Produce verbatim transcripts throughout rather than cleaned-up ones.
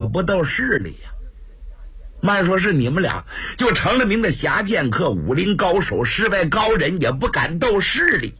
不斗势力呀、啊。慢说是你们俩，就成了名的侠剑客、武林高手、世外高人，也不敢斗势力。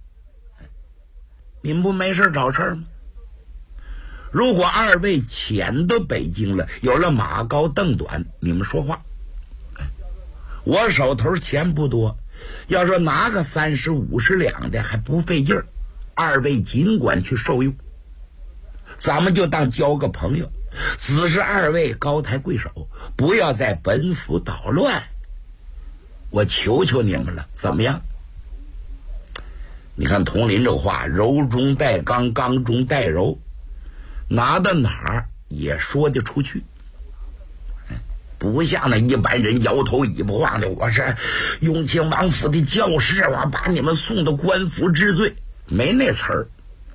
你们不没事找事吗？如果二位潜到北京了，有了马高凳短，你们说话。我手头钱不多，要说拿个三十五十两的还不费劲儿，二位尽管去受用，咱们就当交个朋友。只是二位高抬贵手，不要在本府捣乱，我求求你们了，怎么样？你看佟林这话，柔中带刚，刚中带柔，拿到哪儿也说得出去，不像那一般人摇头尾巴晃的。我是雍亲王府的教士，我把你们送到官府治罪，没那词儿。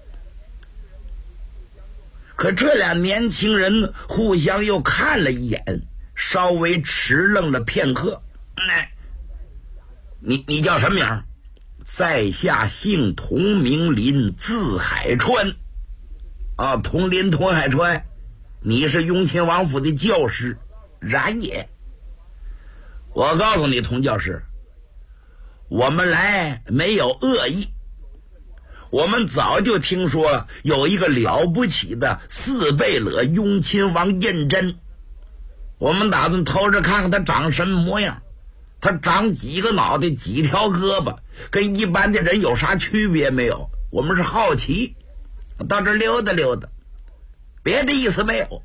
可这俩年轻人互相又看了一眼，稍微迟愣了片刻。哎，你你叫什么名？在下姓佟，名林，字海川。啊，佟林，佟海川，你是雍亲王府的教师？然也。我告诉你，佟教师，我们来没有恶意。我们早就听说有一个了不起的四贝勒雍亲王胤禛，我们打算偷着看看他长什么模样。他长几个脑袋，几条胳膊，跟一般的人有啥区别没有？我们是好奇，到这溜达溜达，别的意思没有。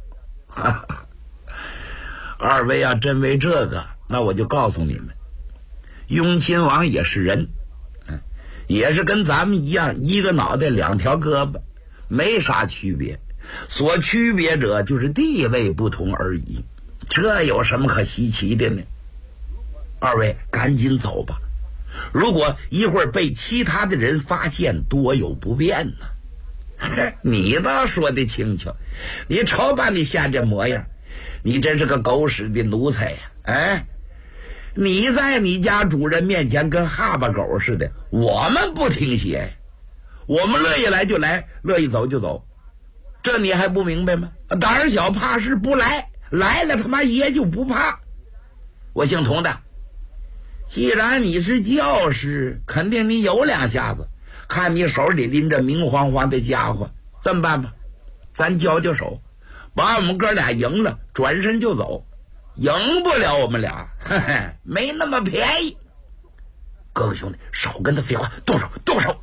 二位要真为这个，那我就告诉你们，雍亲王也是人，也是跟咱们一样，一个脑袋两条胳膊，没啥区别，所区别者就是地位不同而已，这有什么可稀奇的呢？二位赶紧走吧，如果一会儿被其他的人发现，多有不便呢。你倒说得清楚，你瞅把你现这模样，你真是个狗屎的奴才呀！哎，你在你家主人面前跟哈巴狗似的，我们不听鞋，我们乐意来就来，乐意走就走，这你还不明白吗？胆小怕事不来，来了他妈爷就不怕。我姓佟的，既然你是教师，肯定你有两下子，看你手里拎着明晃晃的家伙，这么办吧，咱交交手，把我们哥俩赢了，转身就走。赢不了我们俩，嘿嘿，没那么便宜。各位兄弟，少跟他废话，动手，动手！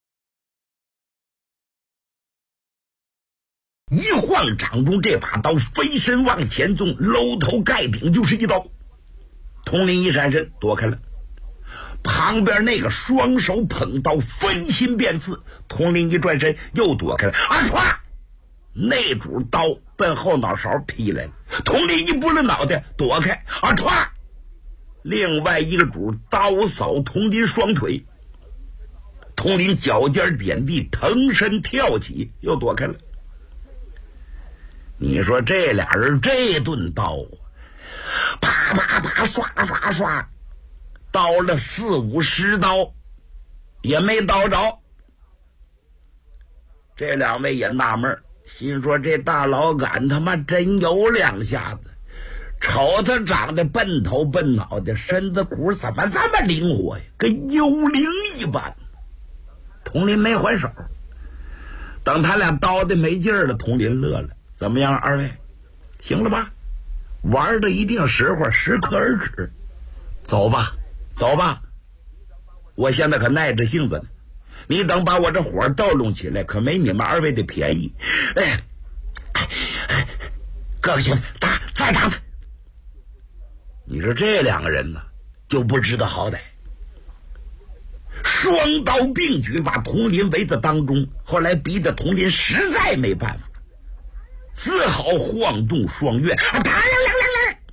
一晃掌中这把刀，飞身往前纵，搂头盖顶就是一刀。佟林一闪身躲开了，旁边那个双手捧刀，分心便刺。佟林一转身又躲开了，啊唰！那主刀奔后脑勺劈来了，佟林一拨了脑袋躲开，啊唰！另外一个主刀扫佟林双腿，佟林脚尖点地，腾身跳起，又躲开了。你说这俩人这顿刀，啪啪啪，刷刷刷，刀了四五十刀，也没刀着。这两位也纳闷，心说这大老杆他妈真有两下子，瞅他长得笨头笨脑的，身子骨怎么这么灵活呀，跟幽灵一般。佟林没还手，等他俩刀的没劲儿了，佟林乐了，怎么样二位，行了吧？玩到一定时候适可而止，走吧走吧，我现在可耐着性子呢，你等把我这火调动起来，可没你们二位的便宜。哎，哎各位兄弟，打再打他！你说这两个人呢，就不知道好歹，双刀并举，把佟林围在当中。后来逼得佟林实在没办法，只好晃动双月，啊，打来来来来，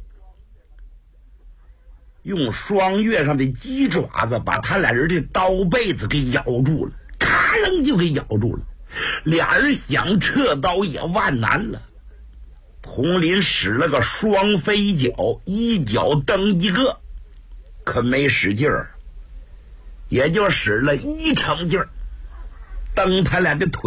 用双月上的鸡爪子把他俩人的刀背子给咬住了，咔楞就给咬住了。俩人想撤刀也万难了。佟林使了个双飞脚，一脚蹬一个，可没使劲儿，也就使了一成劲儿，蹬他俩的腿。